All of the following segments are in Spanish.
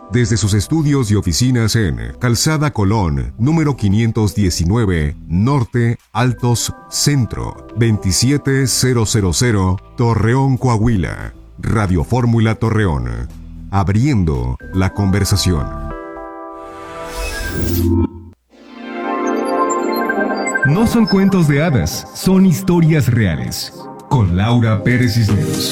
Desde sus estudios y oficinas en Calzada Colón, número 519, Norte, Altos, Centro, 27000, Torreón, Coahuila. Radio Fórmula Torreón. Abriendo la conversación. No son cuentos de hadas, son historias reales. Con Laura Pérez Cisneros.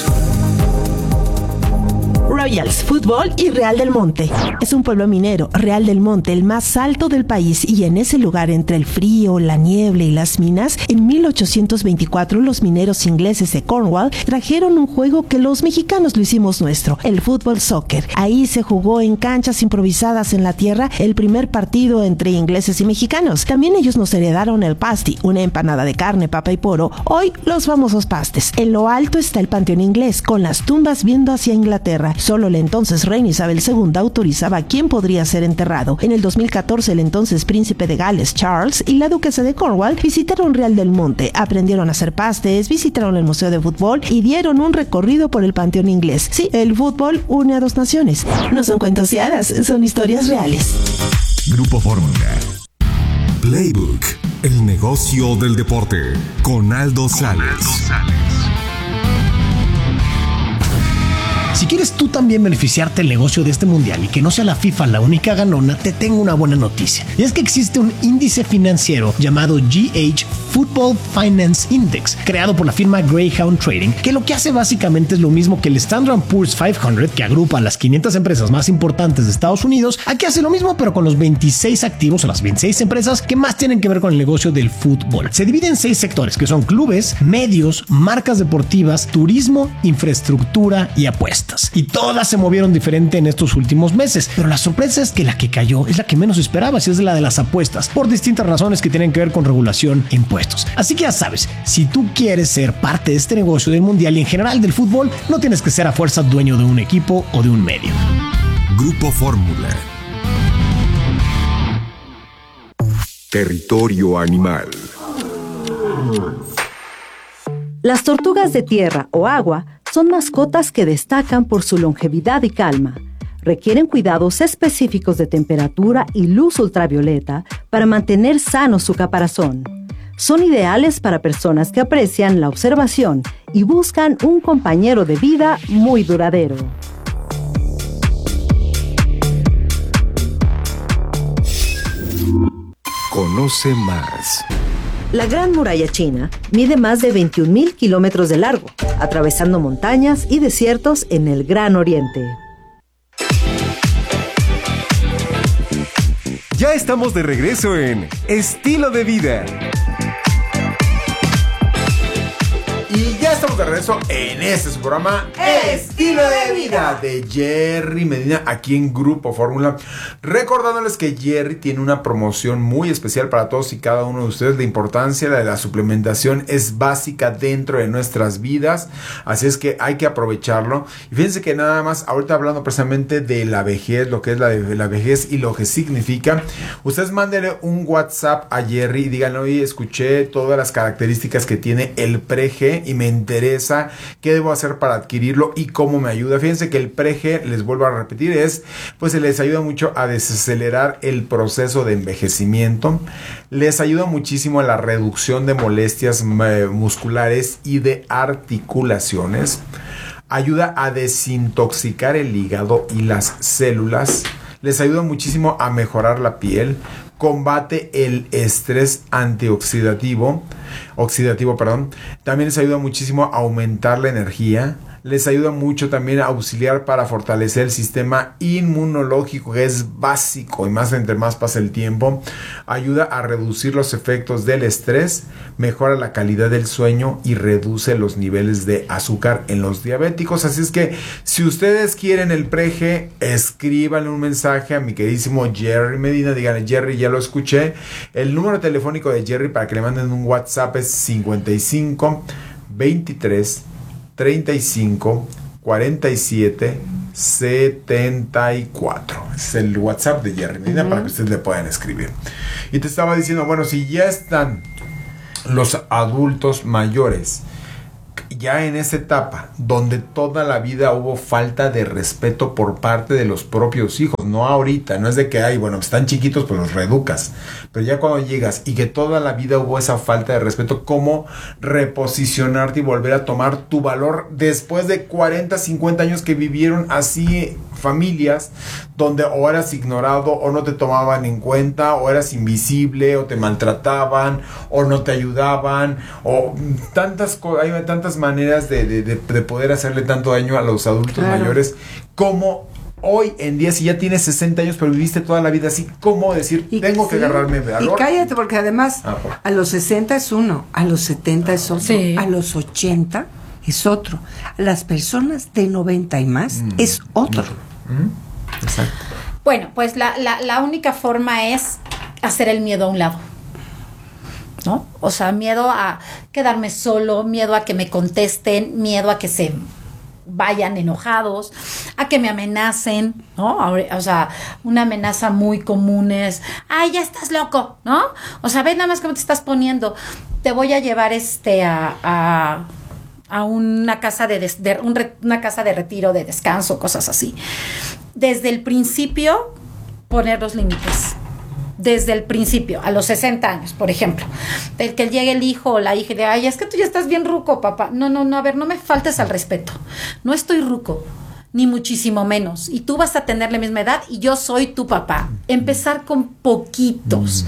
Royals Fútbol y Real del Monte. Es un pueblo minero, Real del Monte, el más alto del país, y en ese lugar, entre el frío, la niebla y las minas, en 1824 los mineros ingleses de Cornwall trajeron un juego que los mexicanos lo hicimos nuestro, el fútbol soccer. Ahí se jugó en canchas improvisadas en la tierra el primer partido entre ingleses y mexicanos. También ellos nos heredaron el pasty, una empanada de carne, papa y poro, hoy los famosos pastes. En lo alto está el panteón inglés, con las tumbas viendo hacia Inglaterra. Solo la entonces reina Isabel II autorizaba quién podría ser enterrado. En el 2014, el entonces príncipe de Gales, Charles, y la duquesa de Cornwall visitaron Real del Monte, aprendieron a hacer pastes, visitaron el museo de fútbol y dieron un recorrido por el panteón inglés. Sí, el fútbol une a dos naciones. No son cuentos de hadas, son historias reales. Grupo Fórmula. Playbook, el negocio del deporte, con Aldo Sales. Si quieres tú también beneficiarte del negocio de este mundial y que no sea la FIFA la única ganona, te tengo una buena noticia. Y es que existe un índice financiero llamado GH Football Finance Index, creado por la firma Greyhound Trading, que lo que hace básicamente es lo mismo que el Standard & Poor's 500, que agrupa a las 500 empresas más importantes de Estados Unidos. Aquí hace lo mismo, pero con los 26 activos o las 26 empresas que más tienen que ver con el negocio del fútbol. Se divide en 6 sectores, que son clubes, medios, marcas deportivas, turismo, infraestructura y apuestas. Y todas se movieron diferente en estos últimos meses, pero la sorpresa es que la que cayó es la que menos esperabas, y es la de las apuestas, por distintas razones que tienen que ver con regulación e impuestos. Así que ya sabes, si tú quieres ser parte de este negocio del mundial y en general del fútbol, no tienes que ser a fuerza dueño de un equipo o de un medio. Grupo Fórmula. Territorio animal. Las tortugas de tierra o agua son mascotas que destacan por su longevidad y calma. Requieren cuidados específicos de temperatura y luz ultravioleta para mantener sano su caparazón. Son ideales para personas que aprecian la observación y buscan un compañero de vida muy duradero. Conoce más. La Gran Muralla China mide más de 21,000 kilómetros de largo, atravesando montañas y desiertos en el Gran Oriente. Ya estamos de regreso en Estilo de Vida. Y ya estamos de regreso en este su programa Estilo de Vida de Jerry Medina aquí en Grupo Fórmula. Recordándoles que Jerry tiene una promoción muy especial para todos y cada uno de ustedes. La importancia de la suplementación es básica dentro de nuestras vidas, así es que hay que aprovecharlo. Y fíjense que nada más, ahorita hablando precisamente de la vejez, lo que es la vejez y lo que significa, ustedes mándenle un WhatsApp a Jerry y díganle: oye, escuché todas las características que tiene el Pre-G y me interesa qué debo hacer para adquirirlo y cómo me ayuda. Fíjense que el Pre-G, les vuelvo a repetir, pues se les ayuda mucho a desacelerar el proceso de envejecimiento, les ayuda muchísimo a la reducción de molestias musculares y de articulaciones, ayuda a desintoxicar el hígado y las células, les ayuda muchísimo a mejorar la piel, combate el estrés oxidativo, también les ayuda muchísimo a aumentar la energía, les ayuda mucho también a auxiliar para fortalecer el sistema inmunológico, que es básico, y más entre más pasa el tiempo, ayuda a reducir los efectos del estrés, mejora la calidad del sueño y reduce los niveles de azúcar en los diabéticos. Así es que si ustedes quieren el Pre-G, escríbanle un mensaje a mi queridísimo Jerry Medina, díganle: Jerry, ya lo escuché. El número telefónico de Jerry para que le manden un WhatsApp es 55 23 35 47 74. Es el WhatsApp de Jerry Medina para que ustedes le puedan escribir. Y te estaba diciendo, bueno, si ya están los adultos mayores ya en esa etapa donde toda la vida hubo falta de respeto por parte de los propios hijos, no ahorita, no es de que están chiquitos pues los reeducas, pero ya cuando llegas y que toda la vida hubo esa falta de respeto, ¿cómo reposicionarte y volver a tomar tu valor después de 40, 50 años que vivieron así familias donde o eras ignorado o no te tomaban en cuenta o eras invisible o te maltrataban o no te ayudaban o hay tantas maneras de poder hacerle tanto daño a los adultos mayores? ¿Cómo hoy en día, si ya tienes 60 años pero viviste toda la vida así, cómo decir, tengo que agarrarme de valor? Y cállate, porque además a los 60 es uno, a los 70 es otro, a los 80 es otro, a las personas de 90 y más es otro. Exacto. Bueno, pues la única forma es hacer el miedo a un lado, ¿no? O sea, miedo a quedarme solo, miedo a que me contesten, miedo a que se vayan enojados, a que me amenacen, ¿no? O sea, una amenaza muy común es, ¡ay, ya estás loco!, ¿no? O sea, ve nada más cómo te estás poniendo, te voy a llevar a una casa una casa de retiro, de descanso, cosas así. Desde el principio, poner los límites. Desde el principio, a los 60 años, por ejemplo, del que llegue el hijo o la hija y diga, ay, es que tú ya estás bien ruco, papá. No, a ver, no me faltes al respeto. No estoy ruco, ni muchísimo menos. Y tú vas a tener la misma edad y yo soy tu papá. Empezar con poquitos,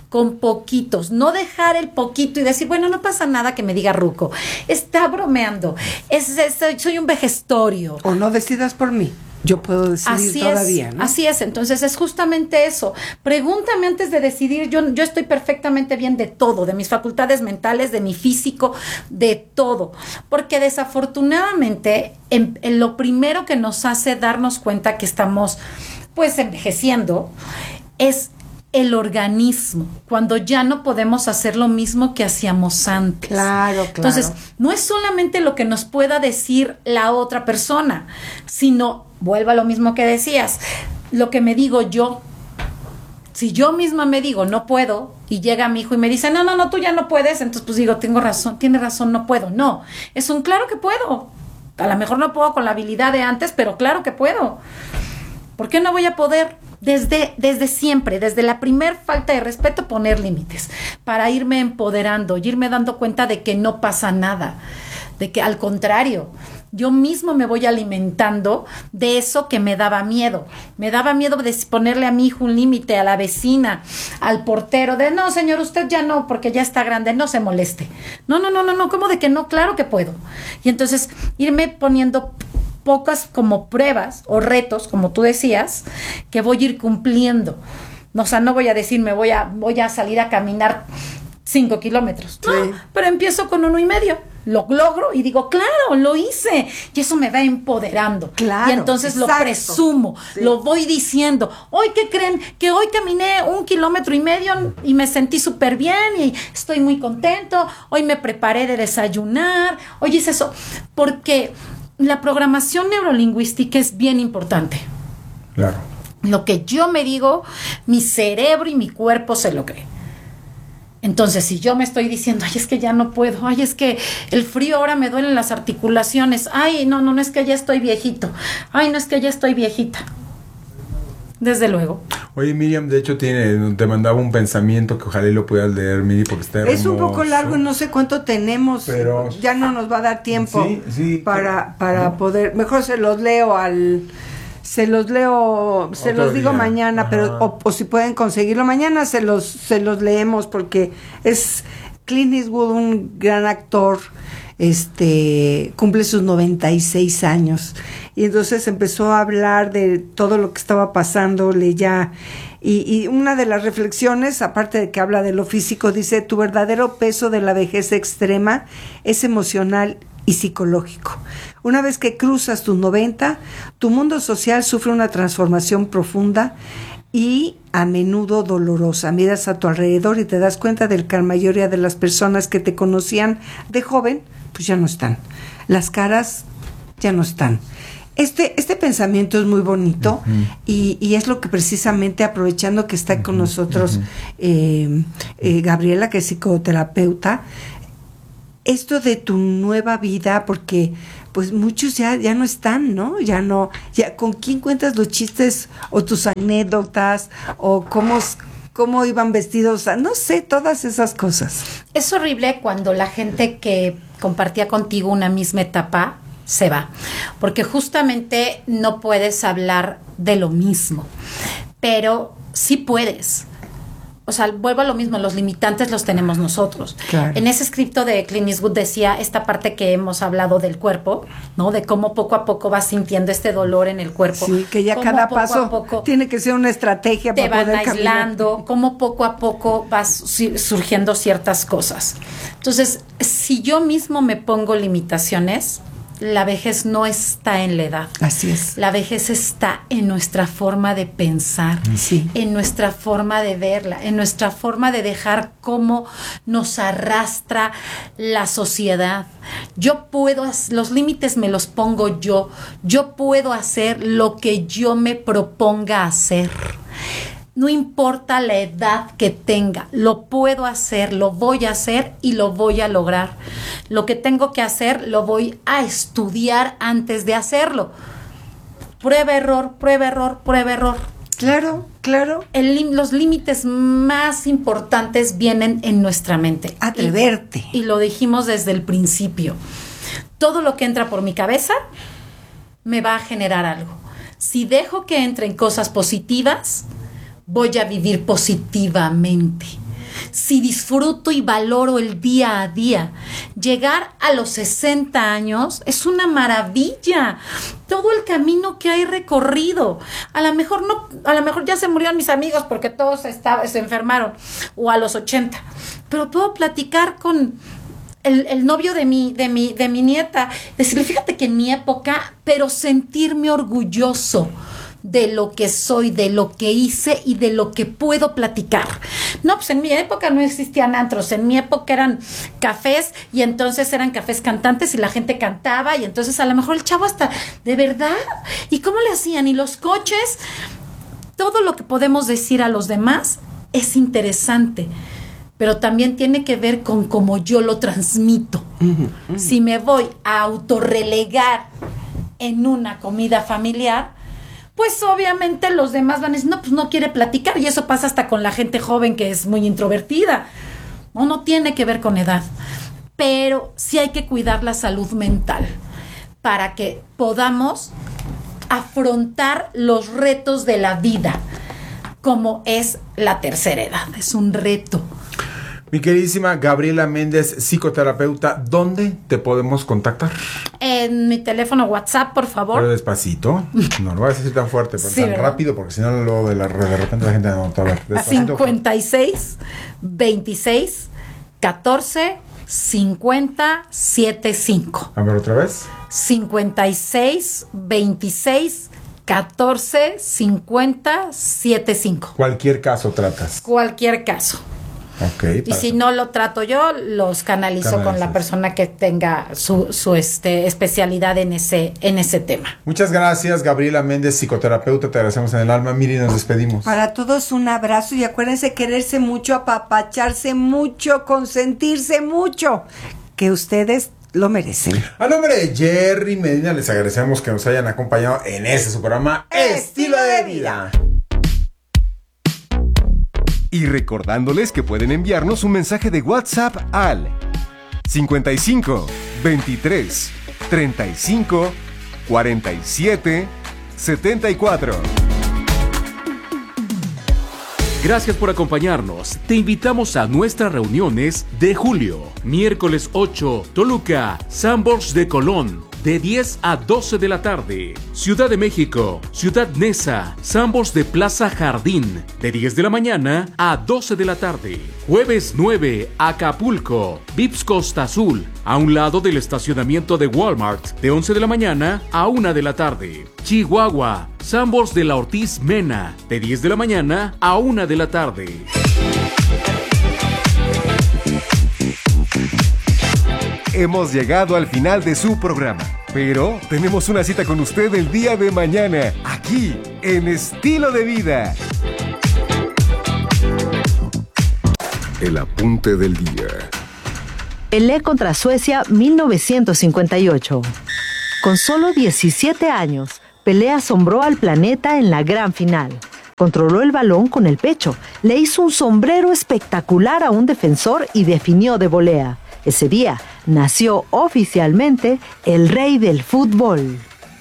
no dejar el poquito y decir, bueno, no pasa nada que me diga ruco. Está bromeando. Soy un vejestorio. O no decidas por mí. Yo puedo decidir todavía, ¿no? Así es, entonces es justamente eso. Pregúntame antes de decidir. Yo estoy perfectamente bien de todo, de mis facultades mentales, de mi físico, de todo. Porque desafortunadamente, en lo primero que nos hace darnos cuenta que estamos, pues, envejeciendo, es el organismo, cuando ya no podemos hacer lo mismo que hacíamos antes. Claro. Entonces, no es solamente lo que nos pueda decir la otra persona, sino, vuelvo a lo mismo que decías, lo que me digo yo. Si yo misma me digo, no puedo, y llega mi hijo y me dice, no, tú ya no puedes, entonces pues digo, tiene razón, no puedo. No, es un claro que puedo. A lo mejor no puedo con la habilidad de antes, pero claro que puedo. ¿Por qué no voy a poder? Desde siempre, desde la primer falta de respeto, poner límites, para irme empoderando y irme dando cuenta de que no pasa nada, de que al contrario, yo mismo me voy alimentando de eso que me daba miedo. Me daba miedo de ponerle a mi hijo un límite, a la vecina, al portero, de no, señor, usted ya no, porque ya está grande, no se moleste. No, ¿cómo de que no? Claro que puedo. Y entonces irme poniendo pocas como pruebas o retos, como tú decías, que voy a ir cumpliendo. O sea, no voy a decir, voy a salir a caminar 5 kilómetros. No, pero empiezo con 1.5. Lo logro y digo, claro, lo hice. Y eso me va empoderando. Claro, y entonces exacto. Lo presumo, lo voy diciendo. Hoy, ¿qué creen? Que hoy caminé 1,5 kilómetros y me sentí súper bien y estoy muy contento. Hoy me preparé de desayunar. Hoy hice eso. Porque la programación neurolingüística es bien importante. Claro. Lo que yo me digo, mi cerebro y mi cuerpo se lo cree. Entonces, si yo me estoy diciendo, ay, es que ya no puedo, ay, es que el frío ahora me duelen las articulaciones, ay, no, es que ya estoy viejito, ay, no, es que ya estoy viejita. Desde luego. Oye, Miriam, de hecho te mandaba un pensamiento que ojalá lo puedas leer, Miri, porque está hermoso. Es un poco largo y no sé cuánto tenemos, pero ya no nos va a dar tiempo para poder, mejor se los digo mañana. Ajá. Pero o si pueden conseguirlo mañana se los leemos, porque es Clint Eastwood, un gran actor, cumple sus 96 años y entonces empezó a hablar de todo lo que estaba pasándole ya. Y una de las reflexiones, aparte de que habla de lo físico, dice: tu verdadero peso de la vejez extrema es emocional y psicológico. Una vez que cruzas tus 90, tu mundo social sufre una transformación profunda y a menudo dolorosa. Miras a tu alrededor y te das cuenta de que la mayoría de las personas que te conocían de joven, pues ya no están. Las caras ya no están. Este pensamiento es muy bonito, y es lo que precisamente, aprovechando que está con nosotros Gabriela, que es psicoterapeuta, esto de tu nueva vida, porque pues muchos ya no están, ¿no? Ya ¿con quién cuentas los chistes o tus anécdotas o cómo iban vestidos? No sé, todas esas cosas. Es horrible cuando la gente que compartía contigo una misma etapa se va, porque justamente no puedes hablar de lo mismo, pero sí puedes. O sea, vuelvo a lo mismo, los limitantes los tenemos nosotros. Claro. En ese escrito de Clint Eastwood decía esta parte que hemos hablado del cuerpo, ¿no? De cómo poco a poco vas sintiendo este dolor en el cuerpo. Sí, que ya cómo cada poco a paso poco tiene que ser una estrategia te para van poder aislando, caminar. cómo poco a poco vas surgiendo ciertas cosas. Entonces, si yo mismo me pongo limitaciones, la vejez no está en la edad. Así es. La vejez está en nuestra forma de pensar, Sí. en nuestra forma de verla, en nuestra forma de dejar cómo nos arrastra la sociedad. Los límites me los pongo yo puedo hacer lo que yo me proponga hacer. No importa la edad que tenga, lo puedo hacer, lo voy a hacer y lo voy a lograr. Lo que tengo que hacer, lo voy a estudiar antes de hacerlo. Prueba, error, prueba, error, prueba, error. Claro. Los límites más importantes vienen en nuestra mente. Atreverte. Y lo dijimos desde el principio. Todo lo que entra por mi cabeza me va a generar algo. Si dejo que entren cosas positivas, voy a vivir positivamente. Si disfruto y valoro el día a día, llegar a los 60 años es una maravilla. Todo el camino que hay recorrido. A lo mejor ya se murieron mis amigos porque todos se enfermaron, o a los 80. Pero puedo platicar con el novio de mi nieta, decirle, fíjate que en mi época, pero sentirme orgulloso de lo que soy, de lo que hice y de lo que puedo platicar. No, pues en mi época no existían antros, en mi época eran cafés y entonces eran cafés cantantes y la gente cantaba y entonces a lo mejor el chavo hasta, ¿de verdad? ¿Y cómo le hacían? ¿Y los coches? Todo lo que podemos decir a los demás es interesante, pero también tiene que ver con cómo yo lo transmito. Si me voy a autorrelegar en una comida familiar, pues obviamente los demás van a decir, no, pues no quiere platicar, y eso pasa hasta con la gente joven que es muy introvertida. No tiene que ver con edad, pero sí hay que cuidar la salud mental para que podamos afrontar los retos de la vida, como es la tercera edad. Es un reto. Mi queridísima Gabriela Méndez, psicoterapeuta, ¿dónde te podemos contactar? En mi teléfono WhatsApp, por favor. Pero despacito. No lo vas a decir tan fuerte, pero Sí, tan ¿verdad? rápido, porque si no, luego de repente la gente no va a ver. Despacito. 56 26 14 50 75. A ver, otra vez. 56 26 14 50 75. Cualquier caso tratas. Cualquier caso. Ok. Y si no lo trato yo, los canalizo con Canalizas. la persona que tenga su especialidad en ese tema. Muchas gracias, Gabriela Méndez, psicoterapeuta. Te agradecemos en el alma. Miri, nos despedimos. Para todos un abrazo y acuérdense quererse mucho, apapacharse mucho, consentirse mucho, que ustedes lo merecen. A nombre de Jerry Medina, les agradecemos que nos hayan acompañado en este su programa Estilo de Vida. Y recordándoles que pueden enviarnos un mensaje de WhatsApp al 55 23 35 47 74. Gracias por acompañarnos. Te invitamos a nuestras reuniones de julio. Miércoles 8, Toluca, Sanborns de Colón, de 10 a 12 de la tarde. Ciudad de México, Ciudad Neza, Sanborns de Plaza Jardín, de 10 de la mañana a 12 de la tarde. Jueves 9, Acapulco, Vips Costa Azul, a un lado del estacionamiento de Walmart, de 11 de la mañana a 1 de la tarde. Chihuahua, Sanborns de la Ortiz Mena, de 10 de la mañana a 1 de la tarde. Hemos llegado al final de su programa, pero tenemos una cita con usted el día de mañana, aquí en Estilo de Vida. El apunte del día. Pelé contra Suecia 1958. Con solo 17 años, Pelé asombró al planeta en la gran final. Controló el balón con el pecho, le hizo un sombrero espectacular a un defensor y definió de volea. Ese día nació oficialmente el rey del fútbol.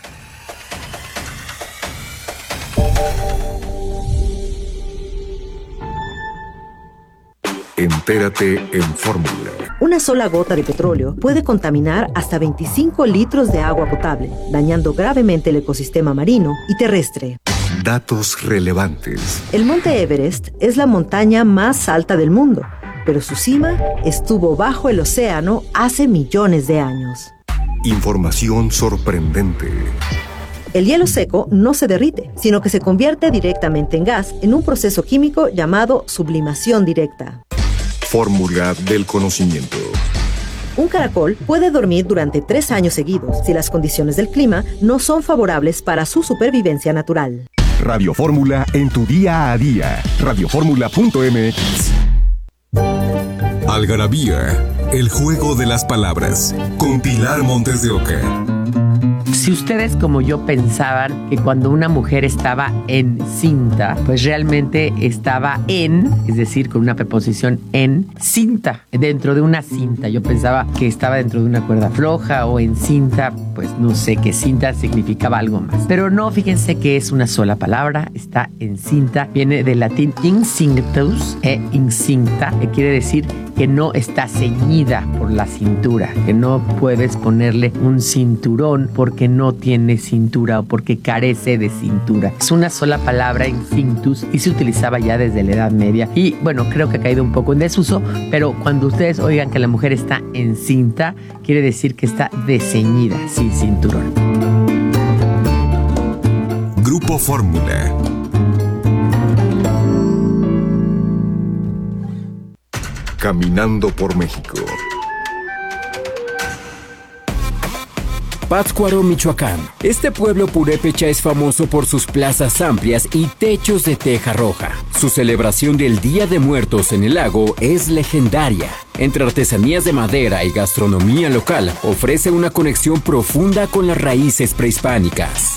Entérate en Fórmula. Una sola gota de petróleo puede contaminar hasta 25 litros de agua potable, dañando gravemente el ecosistema marino y terrestre. Datos relevantes. El monte Everest es la montaña más alta del mundo, pero su cima estuvo bajo el océano hace millones de años. Información sorprendente. El hielo seco no se derrite, sino que se convierte directamente en gas en un proceso químico llamado sublimación directa. Fórmula del conocimiento. Un caracol puede dormir durante 3 años seguidos si las condiciones del clima no son favorables para su supervivencia natural. Radio Fórmula en tu día a día. Radioformula.mx. Algarabía, el juego de las palabras. Con Pilar Montes de Oca. Si ustedes como yo pensaban que cuando una mujer estaba encinta, pues realmente estaba es decir, con una preposición en cinta, dentro de una cinta. Yo pensaba que estaba dentro de una cuerda floja o encinta, pues no sé, que cinta significaba algo más. Pero no, fíjense que es una sola palabra, está encinta, viene del latín incinctus incinta, que quiere decir que no está ceñida por la cintura, que no puedes ponerle un cinturón porque no tiene cintura o porque carece de cintura. Es una sola palabra, incinctus, y se utilizaba ya desde la Edad Media. Y bueno, creo que ha caído un poco en desuso, pero cuando ustedes oigan que la mujer está encinta, quiere decir que está desceñida, sin cinturón. Grupo Fórmula. Caminando por México. Pátzcuaro, Michoacán. Este pueblo purépecha es famoso por sus plazas amplias y techos de teja roja. Su celebración del Día de Muertos en el lago es legendaria. Entre artesanías de madera y gastronomía local, ofrece una conexión profunda con las raíces prehispánicas.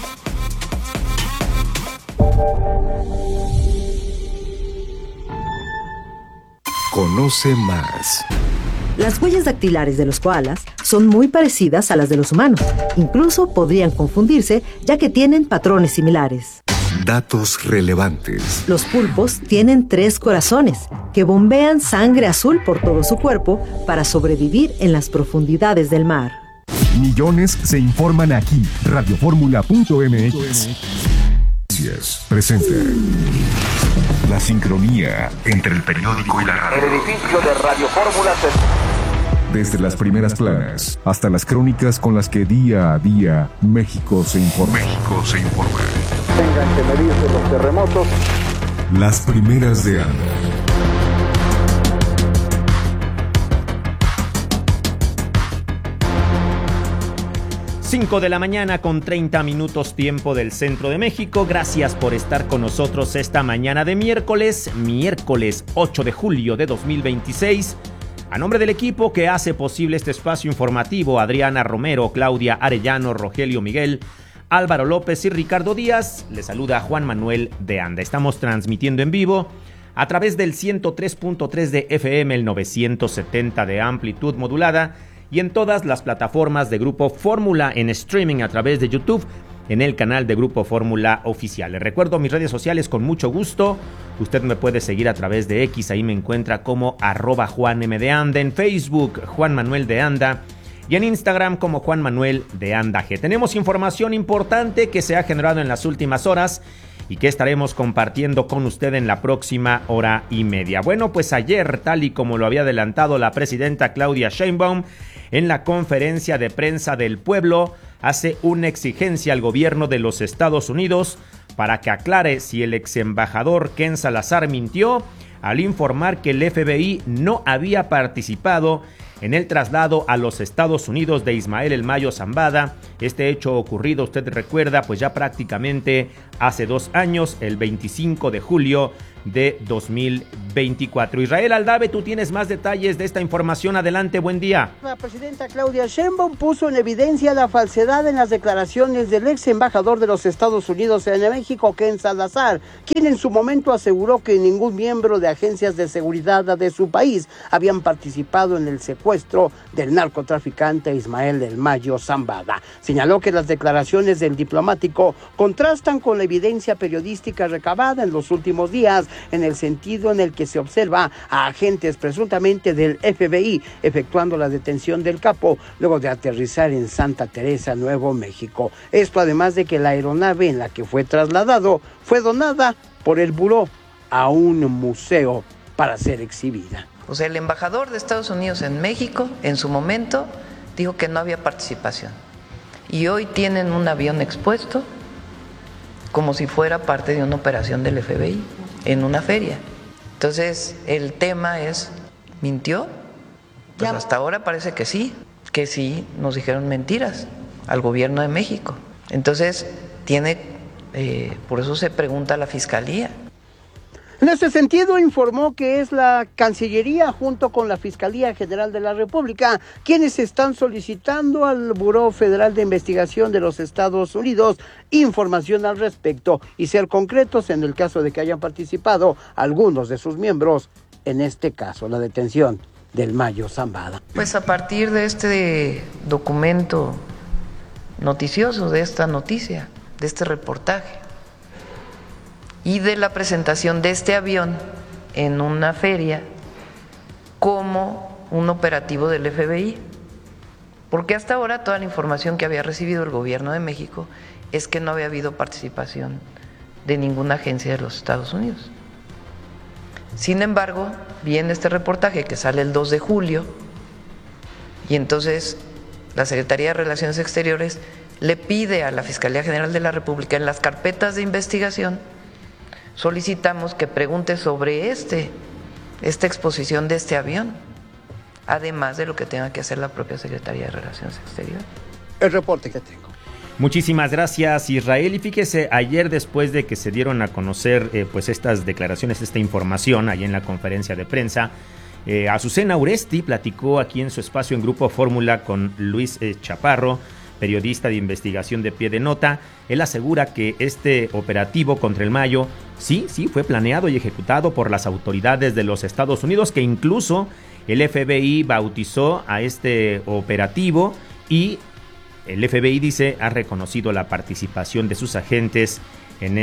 Conoce más. Las huellas dactilares de los koalas son muy parecidas a las de los humanos. Incluso podrían confundirse, ya que tienen patrones similares. Datos relevantes. Los pulpos tienen 3 corazones, que bombean sangre azul por todo su cuerpo para sobrevivir en las profundidades del mar. Millones se informan aquí. Radioformula.mx. Presenta la sincronía entre el periódico y la radio. El edificio de Radio Fórmula Desde las primeras planas hasta las crónicas con las que día a día México se informa. Tengan que medirse los terremotos. Las primeras de Anda. Cinco de la mañana con 30 minutos tiempo del centro de México. Gracias por estar con nosotros esta mañana de miércoles 8 de julio de 2026. A nombre del equipo que hace posible este espacio informativo, Adriana Romero, Claudia Arellano, Rogelio Miguel, Álvaro López y Ricardo Díaz, les saluda Juan Manuel de Anda. Estamos transmitiendo en vivo a través del 103.3 de FM, el 970 de amplitud modulada, y en todas las plataformas de Grupo Fórmula en streaming a través de YouTube, en el canal de Grupo Fórmula Oficial. Les recuerdo mis redes sociales con mucho gusto. Usted me puede seguir a través de X, ahí me encuentra como @JuanMDeAnda, en Facebook Juan Manuel de Anda y en Instagram como Juan Manuel de Anda G. Tenemos información importante que se ha generado en las últimas horas y que estaremos compartiendo con usted en la próxima hora y media. Bueno, pues ayer, tal y como lo había adelantado la presidenta Claudia Sheinbaum, en la conferencia de prensa del pueblo, hace una exigencia al gobierno de los Estados Unidos para que aclare si el ex embajador Ken Salazar mintió al informar que el FBI no había participado en el traslado a los Estados Unidos de Ismael El Mayo Zambada, Este hecho ocurrido, usted recuerda, pues ya prácticamente hace 2 años, el 25 de julio de 2024. Israel Aldave, tú tienes más detalles de esta información. Adelante, buen día. La presidenta Claudia Sheinbaum puso en evidencia la falsedad en las declaraciones del ex embajador de los Estados Unidos en México, Ken Salazar, quien en su momento aseguró que ningún miembro de agencias de seguridad de su país habían participado en el secuestro del narcotraficante Ismael del Mayo Zambada. Señaló que las declaraciones del diplomático contrastan con la evidencia periodística recabada en los últimos días, en el sentido en el que se observa a agentes presuntamente del FBI efectuando la detención del capo luego de aterrizar en Santa Teresa, Nuevo México. Esto además de que la aeronave en la que fue trasladado fue donada por el buró a un museo para ser exhibida. O sea, el embajador de Estados Unidos en México, en su momento, dijo que no había participación. Y hoy tienen un avión expuesto como si fuera parte de una operación del FBI en una feria. Entonces, el tema es, ¿mintió? Pues hasta ahora parece que sí nos dijeron mentiras al gobierno de México. Entonces, por eso se pregunta a la Fiscalía. En ese sentido, informó que es la Cancillería junto con la Fiscalía General de la República quienes están solicitando al Buró Federal de Investigación de los Estados Unidos información al respecto y ser concretos en el caso de que hayan participado algunos de sus miembros, en este caso la detención del Mayo Zambada. Pues a partir de este documento noticioso, de esta noticia, de este reportaje, y de la presentación de este avión en una feria como un operativo del FBI. Porque hasta ahora toda la información que había recibido el gobierno de México es que no había habido participación de ninguna agencia de los Estados Unidos. Sin embargo, viene este reportaje que sale el 2 de julio y entonces la Secretaría de Relaciones Exteriores le pide a la Fiscalía General de la República en las carpetas de investigación. Solicitamos que pregunte sobre esta exposición de este avión, además de lo que tenga que hacer la propia Secretaría de Relaciones Exteriores. El reporte que tengo. Muchísimas gracias, Israel. Y fíjese, ayer después de que se dieron a conocer pues estas declaraciones, esta información, ahí en la conferencia de prensa, Azucena Uresti platicó aquí en su espacio en Grupo Fórmula con Luis Chaparro, periodista de investigación de Pie de Nota. Él asegura que este operativo contra el Mayo sí fue planeado y ejecutado por las autoridades de los Estados Unidos, que incluso el FBI bautizó a este operativo y el FBI dice ha reconocido la participación de sus agentes en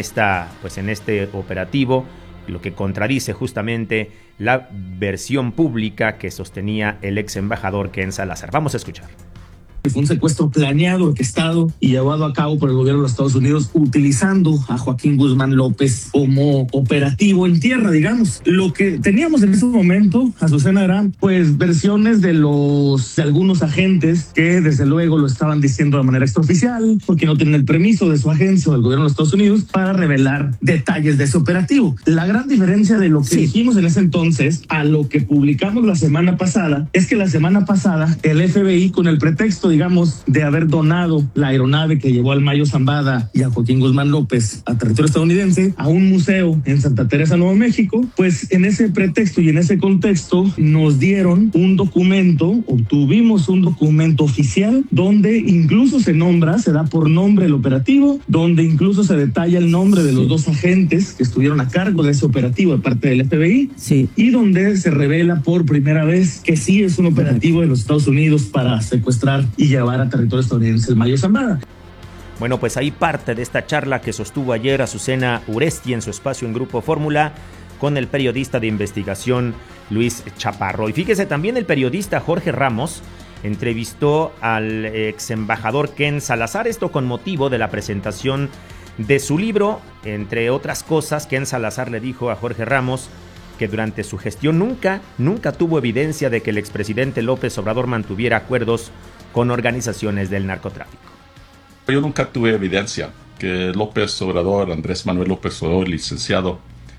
este operativo, lo que contradice justamente la versión pública que sostenía el ex embajador Ken Salazar. Vamos a escuchar. Fue un secuestro planeado, orquestado y llevado a cabo por el gobierno de los Estados Unidos utilizando a Joaquín Guzmán López como operativo en tierra, digamos. Lo que teníamos en ese momento, Azucena, eran pues versiones de algunos agentes que desde luego lo estaban diciendo de manera extraoficial porque no tienen el permiso de su agencia o del gobierno de los Estados Unidos para revelar detalles de ese operativo. La gran diferencia de lo que dijimos en ese entonces a lo que publicamos la semana pasada es que la semana pasada el FBI, con el pretexto digamos, de haber donado la aeronave que llevó al Mayo Zambada y a Joaquín Guzmán López a territorio estadounidense, a un museo en Santa Teresa, Nuevo México, pues en ese pretexto y en ese contexto nos dieron un documento, obtuvimos un documento oficial donde incluso se da por nombre el operativo, donde incluso se detalla el nombre de los dos agentes que estuvieron a cargo de ese operativo de parte del FBI, y donde se revela por primera vez que sí es un operativo de los Estados Unidos para secuestrar y llevar a territorio estadounidense el Mayo Zambada. Bueno, pues ahí parte de esta charla que sostuvo ayer Azucena Uresti en su espacio en Grupo Fórmula con el periodista de investigación Luis Chaparro. Y fíjese, también el periodista Jorge Ramos entrevistó al ex embajador Ken Salazar, esto con motivo de la presentación de su libro. Entre otras cosas, Ken Salazar le dijo a Jorge Ramos que durante su gestión nunca tuvo evidencia de que el expresidente López Obrador mantuviera acuerdos con organizaciones del narcotráfico. Yo nunca tuve evidencia que López Obrador, Andrés Manuel López Obrador, licenciado,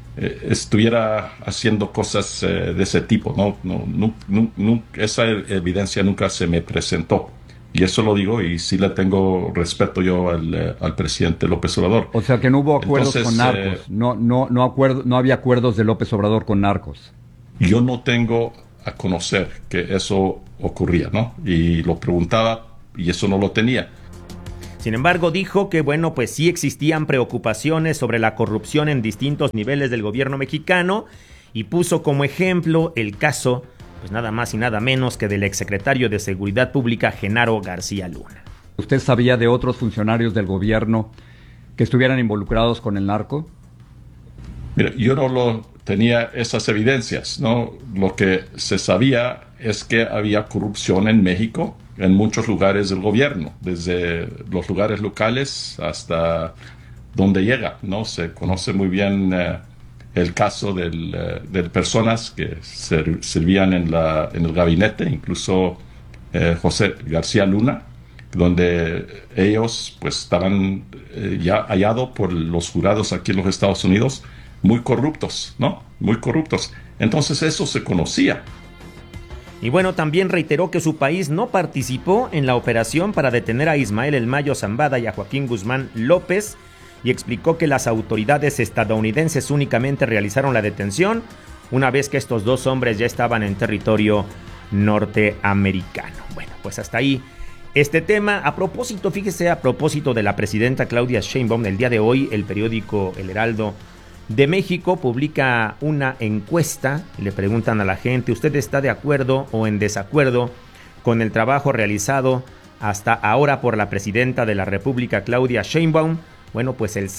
estuviera haciendo cosas de ese tipo. No, esa evidencia nunca se me presentó. Y eso lo digo y sí le tengo respeto yo al presidente López Obrador. O sea que no hubo acuerdos Entonces, con narcos, no había acuerdos de López Obrador con narcos. Yo no tengo a conocer que eso ocurría, ¿no? Y lo preguntaba y eso no lo tenía. Sin embargo, dijo que, bueno, pues sí existían preocupaciones sobre la corrupción en distintos niveles del gobierno mexicano y puso como ejemplo el caso, pues nada más y nada menos que del exsecretario de Seguridad Pública, Genaro García Luna. ¿Usted sabía de otros funcionarios del gobierno que estuvieran involucrados con el narco? Mira, yo no tenía esas evidencias, ¿no? Lo que se sabía es que había corrupción en México, en muchos lugares del gobierno, desde los lugares locales hasta donde llega, ¿no? Se conoce muy bien el caso de personas que servían en el gabinete, incluso José García Luna, donde ellos pues estaban ya hallados por los jurados aquí en los Estados Unidos muy corruptos, ¿no? Muy corruptos. Entonces eso se conocía. Y bueno, también reiteró que su país no participó en la operación para detener a Ismael El Mayo Zambada y a Joaquín Guzmán López, y explicó que las autoridades estadounidenses únicamente realizaron la detención una vez que estos dos hombres ya estaban en territorio norteamericano. Bueno, pues hasta ahí este tema. A propósito, fíjese, a propósito de la presidenta Claudia Sheinbaum, el día de hoy el periódico El Heraldo de México publica una encuesta y le preguntan a la gente: ¿usted está de acuerdo o en desacuerdo con el trabajo realizado hasta ahora por la presidenta de la República, Claudia Sheinbaum? Bueno, pues el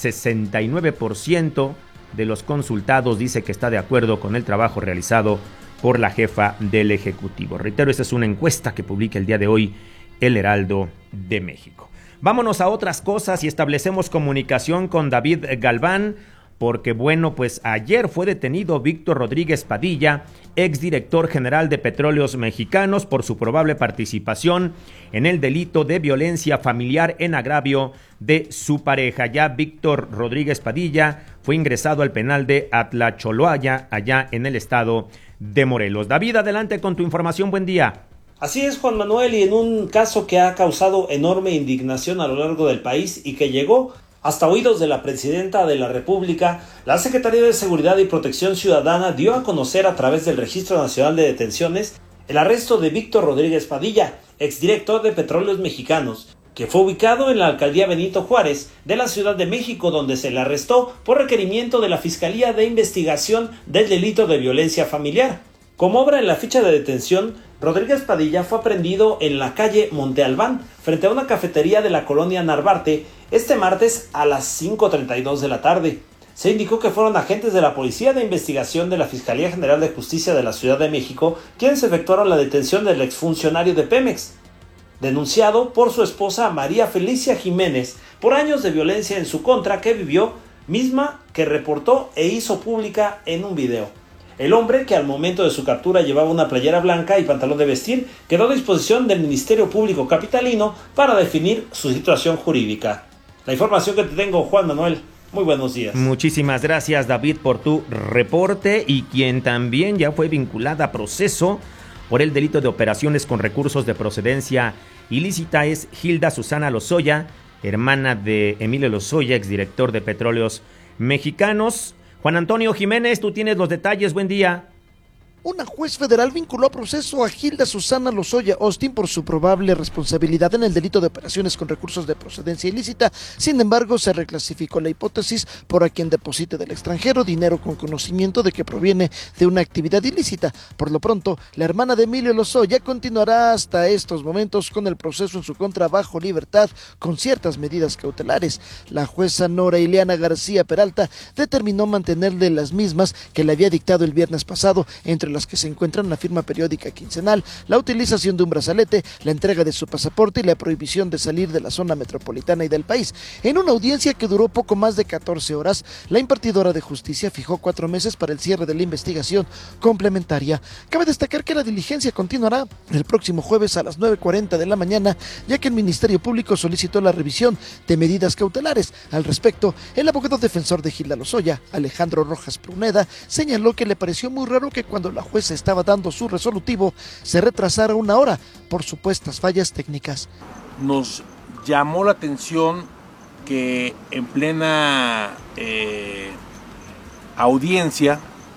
69% de los consultados dice que está de acuerdo con el trabajo realizado por la jefa del Ejecutivo. Reitero, esta es una encuesta que publica el día de hoy El Heraldo de México. Vámonos a otras cosas y establecemos comunicación con David Galván, porque bueno, pues ayer fue detenido Víctor Rodríguez Padilla, exdirector general de Petróleos Mexicanos, por su probable participación en el delito de violencia familiar en agravio de su pareja. Ya Víctor Rodríguez Padilla fue ingresado al penal de Atlacholoaya, allá en el estado de Morelos. David, adelante con tu información, buen día. Así es, Juan Manuel, y en un caso que ha causado enorme indignación a lo largo del país y que llegó hasta oídos de la presidenta de la República, la Secretaría de Seguridad y Protección Ciudadana dio a conocer a través del Registro Nacional de Detenciones el arresto de Víctor Rodríguez Padilla, exdirector de Petróleos Mexicanos, que fue ubicado en la alcaldía Benito Juárez de la Ciudad de México, donde se le arrestó por requerimiento de la Fiscalía de Investigación del Delito de Violencia Familiar. Como obra en la ficha de detención, Rodríguez Padilla fue aprehendido en la calle Monte Albán, frente a una cafetería de la colonia Narvarte, este martes a las 5:32 de la tarde. Se indicó que fueron agentes de la Policía de Investigación de la Fiscalía General de Justicia de la Ciudad de México quienes efectuaron la detención del exfuncionario de Pemex, denunciado por su esposa María Felicia Jiménez por años de violencia en su contra que vivió, misma que reportó e hizo pública en un video. El hombre, que al momento de su captura llevaba una playera blanca y pantalón de vestir, quedó a disposición del Ministerio Público Capitalino para definir su situación jurídica. La información que te tengo, Juan Manuel. Muy buenos días. Muchísimas gracias, David, por tu reporte. Y quien también ya fue vinculada a proceso por el delito de operaciones con recursos de procedencia ilícita es Hilda Susana Lozoya, hermana de Emilio Lozoya, exdirector de Petróleos Mexicanos. Juan Antonio Jiménez, tú tienes los detalles, buen día. Una juez federal vinculó a proceso a Hilda Susana Lozoya Austin por su probable responsabilidad en el delito de operaciones con recursos de procedencia ilícita. Sin embargo, se reclasificó la hipótesis por a quien deposite del extranjero dinero con conocimiento de que proviene de una actividad ilícita. Por lo pronto, la hermana de Emilio Lozoya continuará hasta estos momentos con el proceso en su contra bajo libertad con ciertas medidas cautelares. La jueza Nora Ileana García Peralta determinó mantenerle las mismas que le había dictado el viernes pasado, entre las que se encuentran la firma periódica quincenal, la utilización de un brazalete, la entrega de su pasaporte y la prohibición de salir de la zona metropolitana y del país. En una audiencia que duró poco más de 14 horas, la impartidora de justicia fijó 4 meses para el cierre de la investigación complementaria. Cabe destacar que la diligencia continuará el próximo jueves a las 9:40 de la mañana, ya que el Ministerio Público solicitó la revisión de medidas cautelares. Al respecto, el abogado defensor de Hilda Lozoya, Alejandro Rojas Pruneda, señaló que le pareció muy raro que cuando la la jueza estaba dando su resolutivo, se retrasara 1 hora por supuestas fallas técnicas. Nos llamó la atención que en plena audiencia,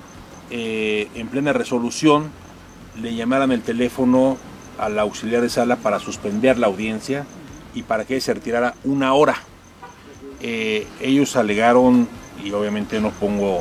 en plena resolución, le llamaran el teléfono al auxiliar de sala para suspender la audiencia y para que se retirara 1 hora. Ellos alegaron, y obviamente no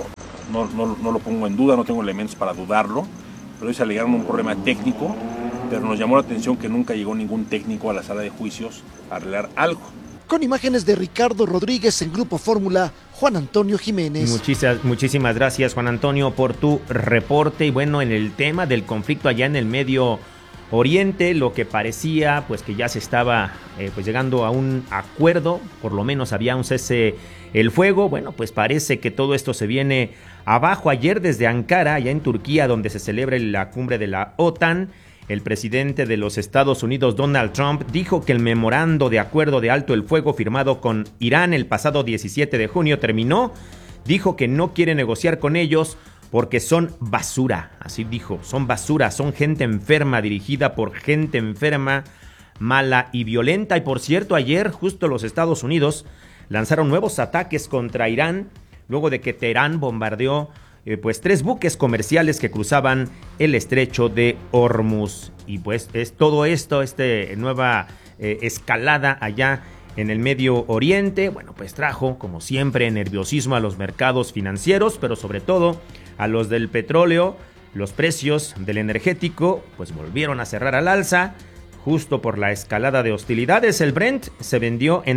lo pongo en duda, no tengo elementos para dudarlo, pero ellos alegaron un problema técnico, pero nos llamó la atención que nunca llegó ningún técnico a la sala de juicios a arreglar algo. Con imágenes de Ricardo Rodríguez en Grupo Fórmula, Juan Antonio Jiménez. Muchísimas gracias, Juan Antonio, por tu reporte. Y bueno, en el tema del conflicto allá en el Medio Oriente, lo que parecía pues que ya se estaba pues llegando a un acuerdo, por lo menos había un cese el fuego. Bueno, pues parece que todo esto se viene abajo. Ayer desde Ankara, allá en Turquía, donde se celebra la cumbre de la OTAN, el presidente de los Estados Unidos, Donald Trump, dijo que el memorando de acuerdo de alto el fuego firmado con Irán el pasado 17 de junio terminó. Dijo que no quiere negociar con ellos porque son basura, así dijo, son basura, son gente enferma, dirigida por gente enferma, mala y violenta. Y por cierto, ayer justo los Estados Unidos lanzaron nuevos ataques contra Irán, luego de que Teherán bombardeó pues 3 buques comerciales que cruzaban el estrecho de Hormuz. Y pues es todo esto, nueva escalada allá en el Medio Oriente, bueno, pues trajo, como siempre, nerviosismo a los mercados financieros, pero sobre todo a los del petróleo. Los precios del energético pues volvieron a cerrar al alza, justo por la escalada de hostilidades. El Brent se vendió en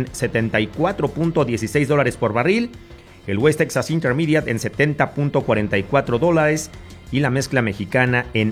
$74.16 por barril, el West Texas Intermediate en $70.44 y la mezcla mexicana en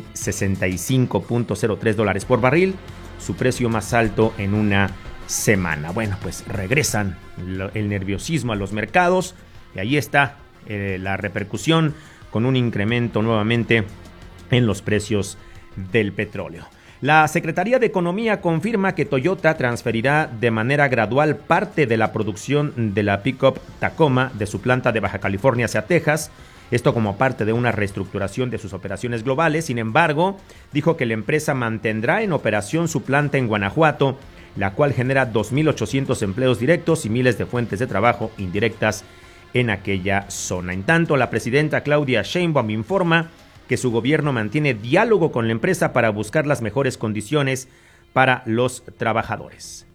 $65.03 por barril, su precio más alto en una semana. Bueno, pues regresan el nerviosismo a los mercados y ahí está la repercusión con un incremento nuevamente en los precios del petróleo. La Secretaría de Economía confirma que Toyota transferirá de manera gradual parte de la producción de la pick-up Tacoma de su planta de Baja California hacia Texas, esto como parte de una reestructuración de sus operaciones globales. Sin embargo, dijo que la empresa mantendrá en operación su planta en Guanajuato, la cual genera 2.800 empleos directos y miles de fuentes de trabajo indirectas en aquella zona. En tanto, la presidenta Claudia Sheinbaum informa que su gobierno mantiene diálogo con la empresa para buscar las mejores condiciones para los trabajadores.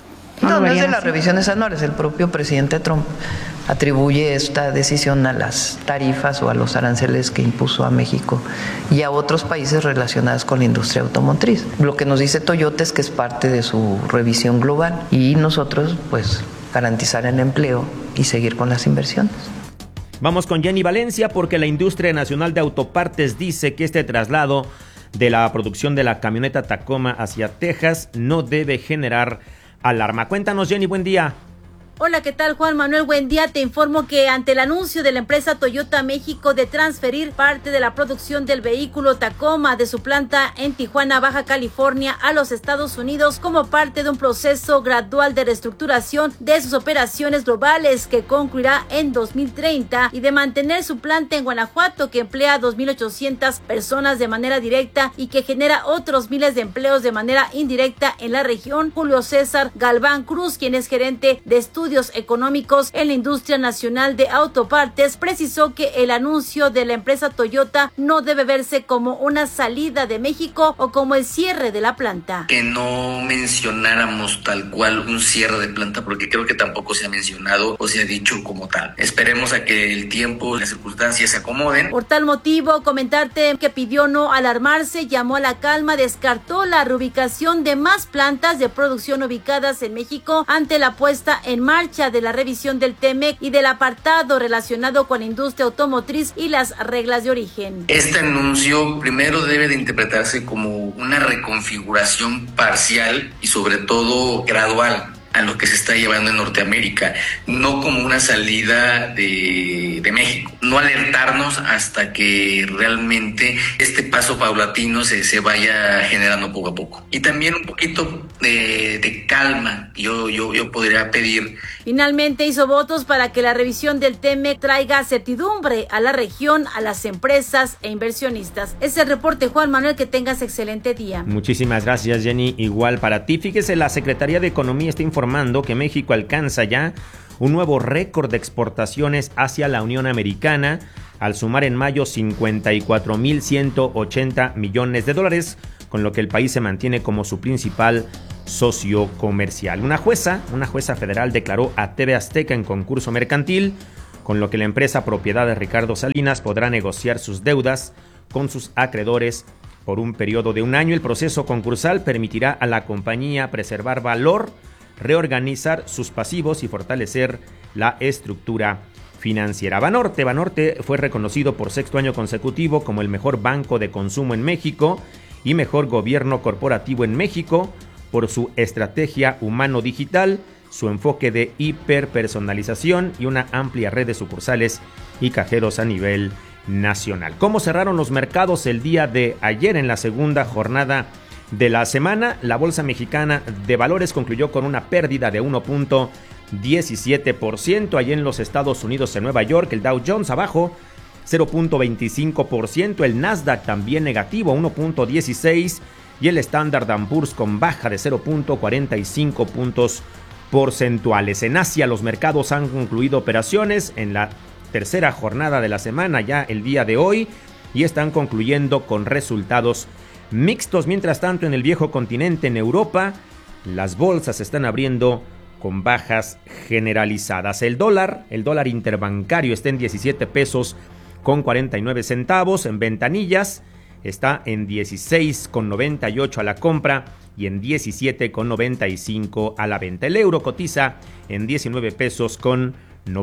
No es de las revisiones anuales. El propio presidente Trump atribuye esta decisión a las tarifas o a los aranceles que impuso a México y a otros países relacionados con la industria automotriz. Lo que nos dice Toyota es que es parte de su revisión global y nosotros pues garantizar el empleo y seguir con las inversiones. Vamos con Jenny Valencia porque la Industria Nacional de Autopartes dice que este traslado de la producción de la camioneta Tacoma hacia Texas no debe generar alarma. Cuéntanos, Jenny, buen día. Hola, ¿qué tal, Juan Manuel? Buen día. Te informo que ante el anuncio de la empresa Toyota México de transferir parte de la producción del vehículo Tacoma de su planta en Tijuana, Baja California, a los Estados Unidos como parte de un proceso gradual de reestructuración de sus operaciones globales que concluirá en 2030 y de mantener su planta en Guanajuato que emplea a 2.800 personas de manera directa y que genera otros miles de empleos de manera indirecta en la región. Julio César Galván Cruz, quien es gerente de estudios económicos en la Industria Nacional de Autopartes, precisó que el anuncio de la empresa Toyota no debe verse como una salida de México o como el cierre de la planta. Que no mencionáramos tal cual un cierre de planta, porque creo que tampoco se ha mencionado o se ha dicho como tal. Esperemos a que el tiempo y las circunstancias se acomoden. Por tal motivo, comentarte que pidió no alarmarse, llamó a la calma, descartó la reubicación de más plantas de producción ubicadas en México ante la puesta en marcha de la revisión del TEMEC y del apartado relacionado con la industria automotriz y las reglas de origen. Este anuncio primero debe de interpretarse como una reconfiguración parcial y sobre todo gradual a lo que se está llevando en Norteamérica, no como una salida de México. no alertarnos hasta que realmente este paso paulatino se vaya generando poco a poco. Y también un poquito de calma, yo podría pedir. Finalmente hizo votos para que la revisión del TEMEC traiga certidumbre a la región, a las empresas e inversionistas. Es el reporte, Juan Manuel, que tengas excelente día. Muchísimas gracias, Jenny, igual para ti. Fíjese, la Secretaría de Economía está informando que México alcanza ya un nuevo récord de exportaciones hacia la Unión Americana, al sumar en mayo 54.180 millones de dólares, con lo que el país se mantiene como su principal socio comercial. Una jueza federal declaró a TV Azteca en concurso mercantil, con lo que la empresa propiedad de Ricardo Salinas podrá negociar sus deudas con sus acreedores por un periodo de un año. El proceso concursal permitirá a la compañía preservar valor, reorganizar sus pasivos y fortalecer la estructura financiera. Banorte fue reconocido por sexto año consecutivo como el mejor banco de consumo en México y mejor gobierno corporativo en México por su estrategia humano-digital, su enfoque de hiperpersonalización y una amplia red de sucursales y cajeros a nivel nacional. ¿Cómo cerraron los mercados el día de ayer en la segunda jornada de la semana? La Bolsa Mexicana de Valores concluyó con una pérdida de 1.17%. Allí en los Estados Unidos, en Nueva York, el Dow Jones abajo 0.25%, el Nasdaq también negativo 1.16% y el Standard & Poor's con baja de 0.45 puntos porcentuales. En Asia los mercados han concluido operaciones en la tercera jornada de la semana ya el día de hoy y están concluyendo con resultados mixtos. Mientras tanto, en el viejo continente, en Europa, las bolsas están abriendo con bajas generalizadas. El dólar interbancario está en 17 pesos con 49 centavos. En ventanillas está en 16,98 a la compra y en 17,95 a la venta. El euro cotiza en 19 pesos con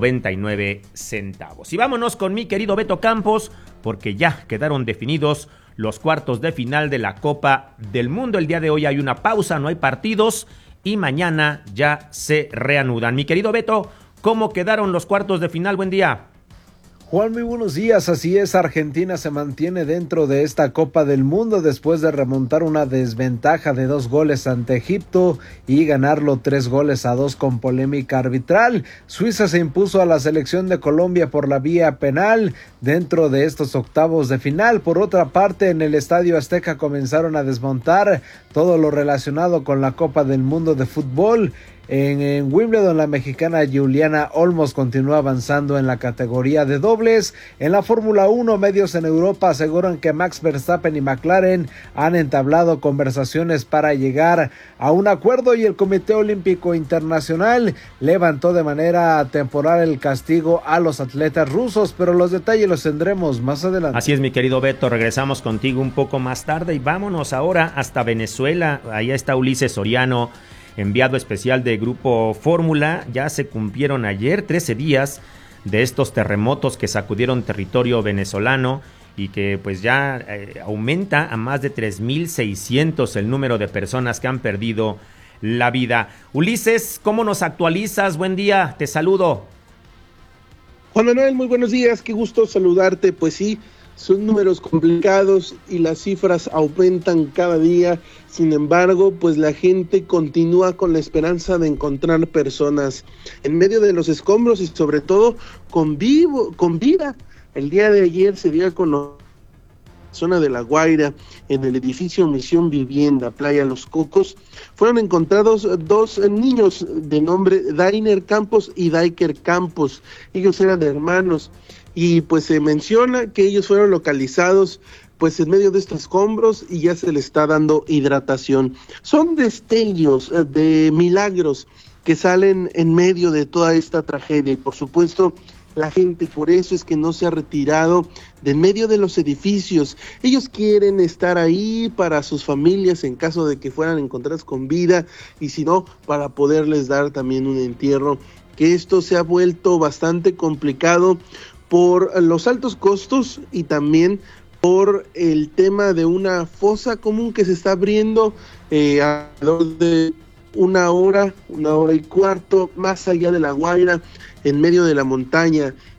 99 centavos. Y vámonos con mi querido Beto Campos, porque ya quedaron definidos los cuartos de final de la Copa del Mundo. El día de hoy hay una pausa, no hay partidos y mañana ya se reanudan. Mi querido Beto, ¿cómo quedaron los cuartos de final? Buen día. Juan, muy buenos días. Así es, Argentina se mantiene dentro de esta Copa del Mundo después de remontar una desventaja de 2 goles ante Egipto y ganarlo 3-2 con polémica arbitral. Suiza se impuso a la selección de Colombia por la vía penal dentro de estos octavos de final. Por otra parte, en el Estadio Azteca comenzaron a desmontar todo lo relacionado con la Copa del Mundo de fútbol. En Wimbledon, la mexicana Juliana Olmos continúa avanzando en la categoría de dobles. En la Fórmula 1, medios en Europa aseguran que Max Verstappen y McLaren han entablado conversaciones para llegar a un acuerdo y el Comité Olímpico Internacional levantó de manera temporal el castigo a los atletas rusos, pero los detalles los tendremos más adelante. Así es, mi querido Beto, regresamos contigo un poco más tarde y vámonos ahora hasta Venezuela. Allá está Ulises Soriano, enviado especial de Grupo Fórmula. Ya se cumplieron ayer 13 días de estos terremotos que sacudieron territorio venezolano y que pues ya aumenta a más de 3.600 el número de personas que han perdido la vida. Ulises, ¿cómo nos actualizas? Buen día, te saludo. Juan Manuel, muy buenos días, qué gusto saludarte. Pues sí, son números complicados y las cifras aumentan cada día. Sin embargo, pues la gente continúa con la esperanza de encontrar personas en medio de los escombros y sobre todo con vida. El día de ayer se dio a conocer zona de La Guaira, en el edificio Misión Vivienda, Playa Los Cocos, fueron encontrados 2 niños de nombre Dainer Campos y Daiker Campos. Ellos eran hermanos y pues se menciona que ellos fueron localizados pues en medio de estos escombros y ya se les está dando hidratación. Son destellos de milagros que salen en medio de toda esta tragedia y por supuesto la gente por eso es que no se ha retirado de en medio de los edificios. Ellos quieren estar ahí para sus familias en caso de que fueran encontrados con vida y si no, para poderles dar también un entierro, que esto se ha vuelto bastante complicado por los altos costos y también por el tema de una fosa común que se está abriendo alrededor de una hora y cuarto más allá de La Guaira, en medio de la montaña.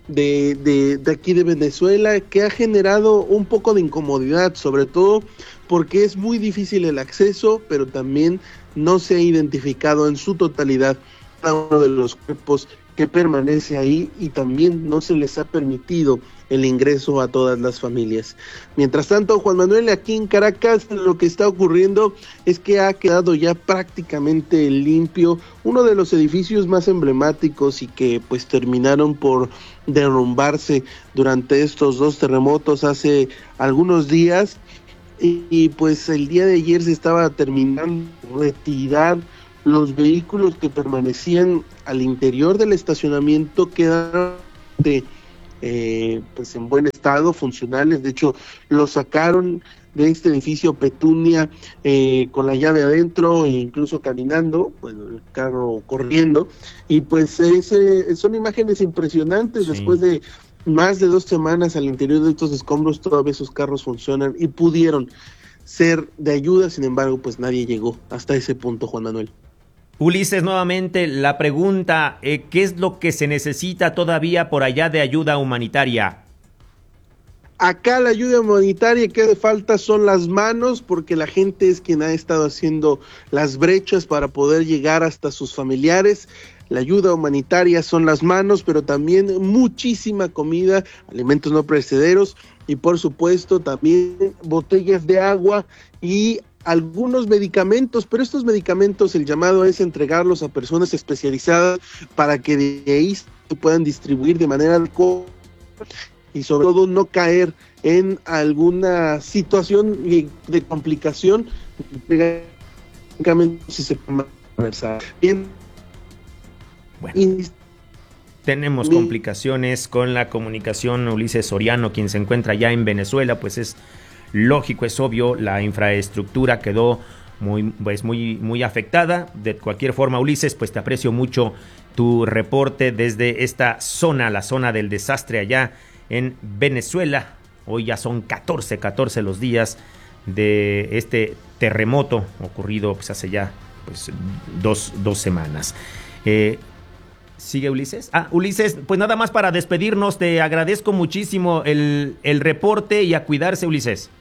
de aquí de Venezuela, que ha generado un poco de incomodidad, sobre todo porque es muy difícil el acceso, pero también no se ha identificado en su totalidad cada uno de los cuerpos que permanece ahí, y también no se les ha permitido el ingreso a todas las familias. Mientras tanto, Juan Manuel, aquí en Caracas lo que está ocurriendo es que ha quedado ya prácticamente limpio uno de los edificios más emblemáticos y que pues terminaron por derrumbarse durante estos 2 terremotos hace algunos días, y pues el día de ayer se estaba terminando de retirar los vehículos que permanecían al interior del estacionamiento. Quedaron pues en buen estado, funcionales. De hecho, los sacaron de este edificio Petunia con la llave adentro e incluso caminando, bueno, el carro corriendo, y pues son imágenes impresionantes. Sí. Después de más de 2 semanas al interior de estos escombros, todavía esos carros funcionan y pudieron ser de ayuda. Sin embargo, pues nadie llegó hasta ese punto, Juan Manuel. Ulises, nuevamente la pregunta, ¿qué es lo que se necesita todavía por allá de ayuda humanitaria? Acá la ayuda humanitaria que hace falta son las manos, porque la gente es quien ha estado haciendo las brechas para poder llegar hasta sus familiares. La ayuda humanitaria son las manos, pero también muchísima comida, alimentos no perecederos y por supuesto también botellas de agua y algunos medicamentos, pero estos medicamentos el llamado es entregarlos a personas especializadas para que de ahí se puedan distribuir de manera adecuada y sobre todo no caer en alguna situación de complicación, si se puede conversar. Bien. Bueno, tenemos complicaciones con la comunicación. Ulises Soriano, quien se encuentra ya en Venezuela, pues es lógico, es obvio, la infraestructura quedó muy afectada. De cualquier forma, Ulises, pues te aprecio mucho tu reporte desde esta zona, la zona del desastre allá en Venezuela. Hoy ya son 14 los días de este terremoto ocurrido pues hace ya pues dos semanas. ¿Sigue Ulises? Ulises, pues nada más para despedirnos, te agradezco muchísimo el reporte y a cuidarse, Ulises.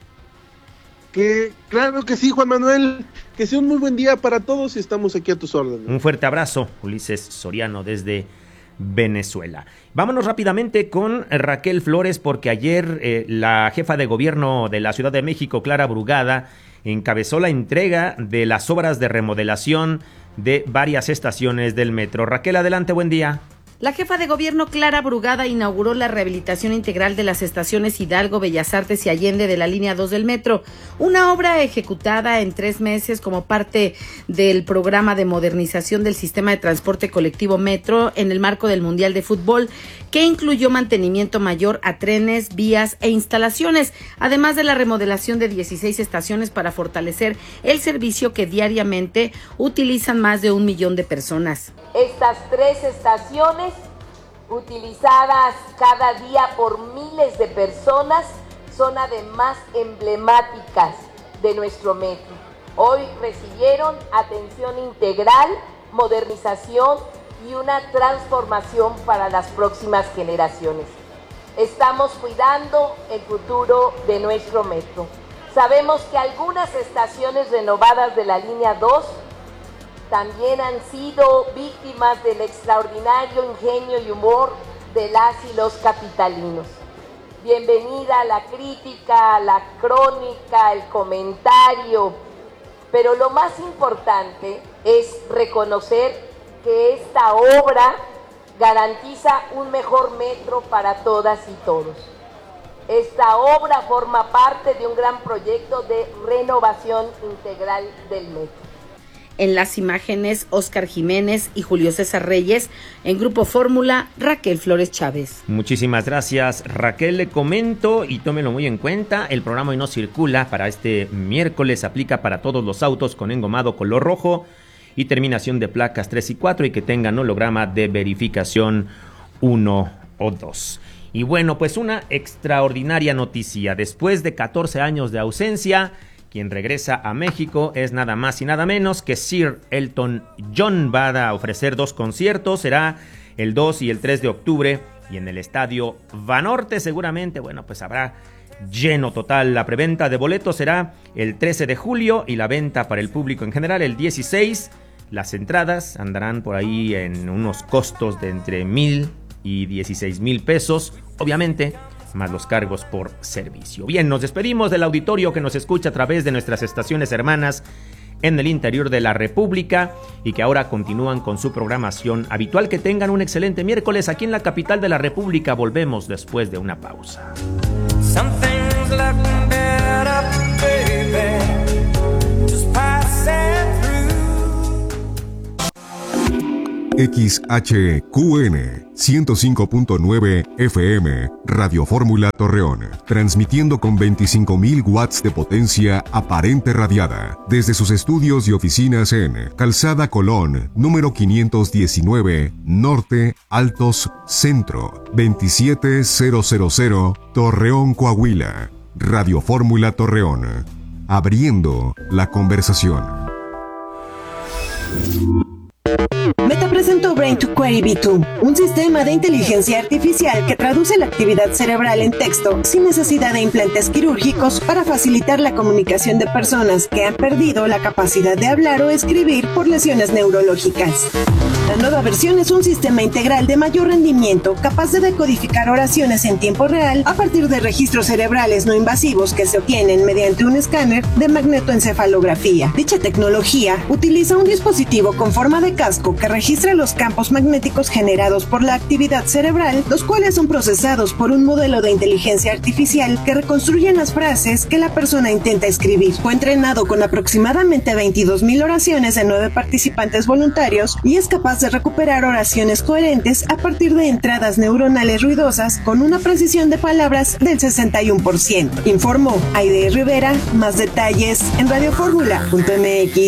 Claro que sí, Juan Manuel, que sea un muy buen día para todos y estamos aquí a tus órdenes. Un fuerte abrazo, Ulises Soriano desde Venezuela. Vámonos rápidamente con Raquel Flores, porque ayer la jefa de gobierno de la Ciudad de México, Clara Brugada, encabezó la entrega de las obras de remodelación de varias estaciones del metro. Raquel, adelante, buen día. La jefa de gobierno Clara Brugada inauguró la rehabilitación integral de las estaciones Hidalgo, Bellas Artes y Allende de la línea 2 del metro, una obra ejecutada en 3 meses como parte del programa de modernización del sistema de transporte colectivo metro en el marco del Mundial de Fútbol, que incluyó mantenimiento mayor a trenes, vías e instalaciones, además de la remodelación de 16 estaciones para fortalecer el servicio que diariamente utilizan más de 1 millón de personas. Estas 3 estaciones, utilizadas cada día por miles de personas, son además emblemáticas de nuestro metro. Hoy recibieron atención integral, modernización y una transformación para las próximas generaciones. Estamos cuidando el futuro de nuestro metro. Sabemos que algunas estaciones renovadas de la línea 2 también han sido víctimas del extraordinario ingenio y humor de las y los capitalinos. Bienvenida la crítica, la crónica, el comentario, pero lo más importante es reconocer que esta obra garantiza un mejor metro para todas y todos. Esta obra forma parte de un gran proyecto de renovación integral del metro. En las imágenes, Óscar Jiménez y Julio César Reyes. En Grupo Fórmula, Raquel Flores Chávez. Muchísimas gracias, Raquel. Le comento y tómelo muy en cuenta, el programa Hoy No Circula para este miércoles aplica para todos los autos con engomado color rojo y terminación de placas 3 y 4 y que tengan holograma de verificación 1 o 2. Y bueno, pues una extraordinaria noticia. Después de 14 años de ausencia, quien regresa a México es nada más y nada menos que Sir Elton John. Va a ofrecer 2 conciertos, será el 2 y el 3 de octubre y en el Estadio Banorte seguramente, bueno, pues habrá lleno total. La preventa de boletos será el 13 de julio y la venta para el público en general el 16. Las entradas andarán por ahí en unos costos de entre 1,000 y 16,000 pesos, obviamente, más los cargos por servicio. Bien, nos despedimos del auditorio que nos escucha a través de nuestras estaciones hermanas en el interior de la República y que ahora continúan con su programación habitual. Que tengan un excelente miércoles aquí en la capital de la República. Volvemos después de una pausa. XHQN 105.9 FM, Radio Fórmula Torreón, transmitiendo con 25,000 watts de potencia aparente radiada, desde sus estudios y oficinas en Calzada Colón, número 519, Norte, Altos, Centro, 27000, Torreón, Coahuila. Radio Fórmula Torreón, abriendo la conversación. Meta presentó Brain to Query V2, un sistema de inteligencia artificial que traduce la actividad cerebral en texto sin necesidad de implantes quirúrgicos para facilitar la comunicación de personas que han perdido la capacidad de hablar o escribir por lesiones neurológicas. La nueva versión es un sistema integral de mayor rendimiento capaz de decodificar oraciones en tiempo real a partir de registros cerebrales no invasivos que se obtienen mediante un escáner de magnetoencefalografía. Dicha tecnología utiliza un dispositivo con forma de casco que registra los campos magnéticos generados por la actividad cerebral, los cuales son procesados por un modelo de inteligencia artificial que reconstruyen las frases que la persona intenta escribir. Fue entrenado con aproximadamente 22,000 oraciones de 9 participantes voluntarios y es capaz de recuperar oraciones coherentes a partir de entradas neuronales ruidosas con una precisión de palabras del 61%. Informó Aide Rivera. Más detalles en radiofórmula.mx.